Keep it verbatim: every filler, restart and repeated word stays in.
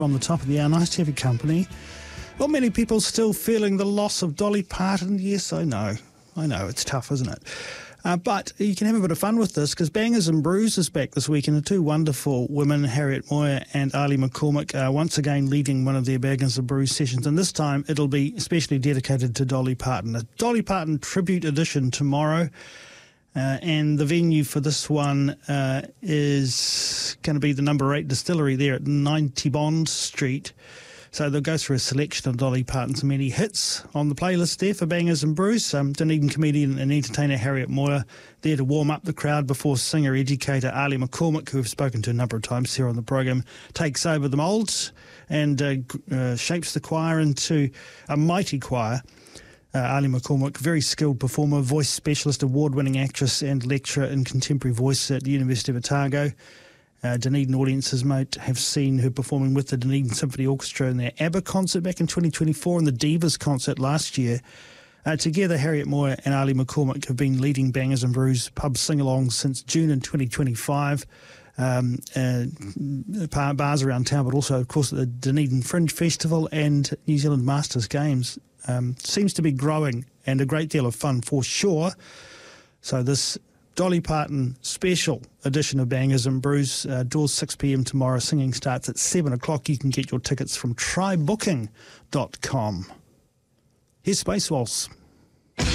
On the top of the hour, nice to have your company. Well, many people still feeling the loss of Dolly Parton. Yes, I know. I know, it's tough, isn't it? Uh, but you can have a bit of fun with this because Bangers and Brews is back this week, and the two wonderful women, Harriet Moir and Ali McCormick, are once again leading one of their Bangers and Brews sessions, and this time it'll be especially dedicated to Dolly Parton. A Dolly Parton tribute edition tomorrow. Uh, and the venue for this one uh, is going to be the number eight distillery there at ninety Bond Street. So they'll go through a selection of Dolly Parton's many hits on the playlist there for Bangers and Brews. Um, Dunedin comedian and entertainer Harriet Moir there to warm up the crowd before singer-educator Ali McCormick, who we've spoken to a number of times here on the program, takes over the moulds and uh, uh, shapes the choir into a mighty choir. Uh, Ali McCormick, very skilled performer, voice specialist, award-winning actress and lecturer in contemporary voice at the University of Otago. Uh, Dunedin audiences might have seen her performing with the Dunedin Symphony Orchestra in their ABBA concert back in twenty twenty-four and the Divas concert last year. Uh, together, Harriet Moir and Ali McCormick have been leading Bangers and Brews pub sing-alongs since June in twenty twenty-five. Um, uh, bars around town, but also, of course, at the Dunedin Fringe Festival and New Zealand Masters Games. Um, seems to be growing and a great deal of fun for sure. So this Dolly Parton special edition of Bangers and Brews, uh, doors six p.m. tomorrow. Singing starts at seven o'clock. You can get your tickets from try booking dot com. Here's Space Waltz.